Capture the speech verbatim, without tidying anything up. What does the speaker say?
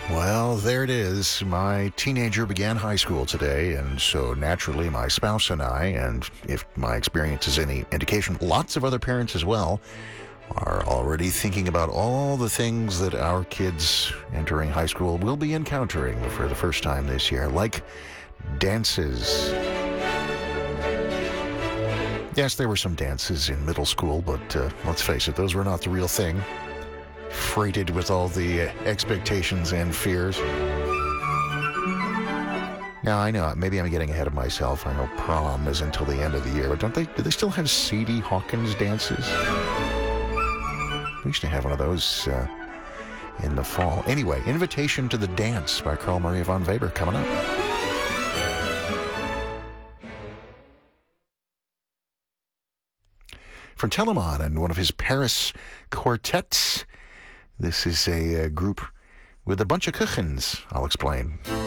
Well, there it is. My teenager began high school today, and so naturally my spouse and I, and if my experience is any indication, lots of other parents as well, are already thinking about all the things that our kids entering high school will be encountering for the first time this year, like dances. Yes, there were some dances in middle school, but uh, let's face it, those were not the real thing. Freighted with all the uh, expectations and fears. Now, I know, maybe I'm getting ahead of myself. I know prom is until the end of the year, but don't they, do they still have Sadie Hawkins dances? We used to have one of those uh, in the fall. Anyway, Invitation to the Dance by Carl Maria von Weber coming up. From Telemann and one of his Paris quartets. This is a uh, group with a bunch of Kuchens. I'll explain.